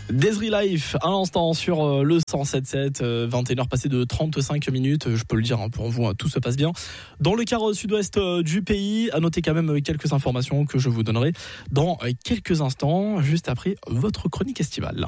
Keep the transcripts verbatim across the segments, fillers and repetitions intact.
Desri Life, à l'instant sur le cent sept sept, vingt et une heures passées de trente-cinq minutes, je peux le dire, hein, pour vous, tout se passe bien. Dans le quart sud-ouest du pays, à noter quand même quelques informations que je vous donnerai dans quelques instants, juste après votre chronique estivale.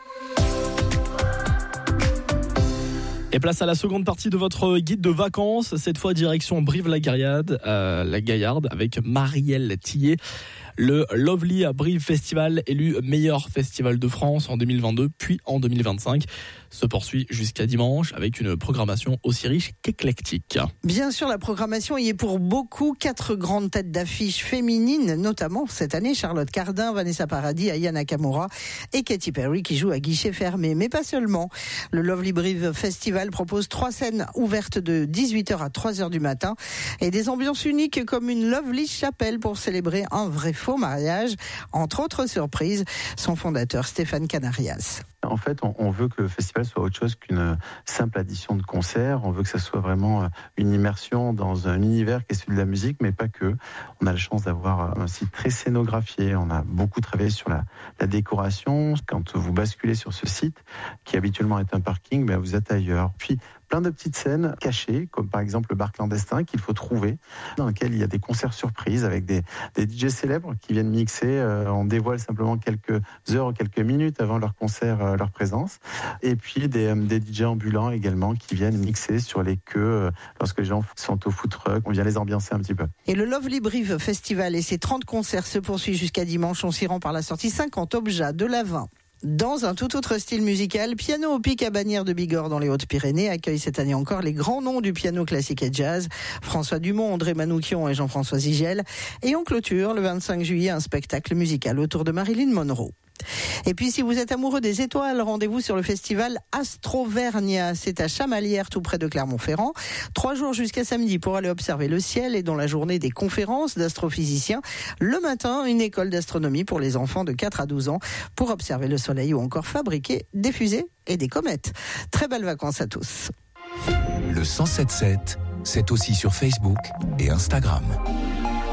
Et place à la seconde partie de votre guide de vacances, cette fois direction Brive-la-Gaillarde, euh, la Gaillarde, avec Marielle Tillet. Le Lovely Brive Festival, élu meilleur festival de France en deux mille vingt-deux, puis en deux mille vingt-cinq, se poursuit jusqu'à dimanche avec une programmation aussi riche qu'éclectique. Bien sûr, la programmation y est pour beaucoup. Quatre grandes têtes d'affiche féminines, notamment cette année, Charlotte Cardin, Vanessa Paradis, Aya Nakamura et Katy Perry qui jouent à guichet fermé. Mais pas seulement. Le Lovely Brive Festival propose trois scènes ouvertes de dix-huit heures à trois heures du matin et des ambiances uniques comme une Lovely chapelle pour célébrer un vrai faux mariage. Entre autres surprises, son fondateur Stéphane Canarias. En fait, on, on veut que le festival soit autre chose qu'une simple addition de concerts. On veut que ça soit vraiment une immersion dans un univers qui est celui de la musique, mais pas que. On a la chance d'avoir un site très scénographié. On a beaucoup travaillé sur la, la décoration. Quand vous basculez sur ce site, qui habituellement est un parking, ben vous êtes ailleurs. Puis, plein de petites scènes cachées, comme par exemple le bar clandestin qu'il faut trouver, dans lequel il y a des concerts surprises avec des, des D J célèbres qui viennent mixer. Euh, on dévoile simplement quelques heures ou quelques minutes avant leur concert euh, leur présence. Et puis des, euh, des D J ambulants également qui viennent mixer sur les queues euh, lorsque les gens sont au food truck. On vient les ambiancer un petit peu. Et le Lovely Brive Festival et ses trente concerts se poursuivent jusqu'à dimanche. On s'y rend par la sortie cinquante Objats de l'Avin. Dans un tout autre style musical, Piano au pic à Bagnères de Bigorre dans les Hautes-Pyrénées accueille cette année encore les grands noms du piano classique et jazz, François Dumont, André Manoukian et Jean-François Zigel. Et on clôture le vingt-cinq juillet un spectacle musical autour de Marilyn Monroe. Et puis si vous êtes amoureux des étoiles, rendez-vous sur le festival Astrovernia. C'est à Chamalières, tout près de Clermont-Ferrand. Trois jours jusqu'à samedi pour aller observer le ciel et dans la journée des conférences d'astrophysiciens. Le matin, une école d'astronomie pour les enfants de quatre à douze ans pour observer le soleil ou encore fabriquer des fusées et des comètes. Très belles vacances à tous. Le cent sept sept, c'est aussi sur Facebook et Instagram.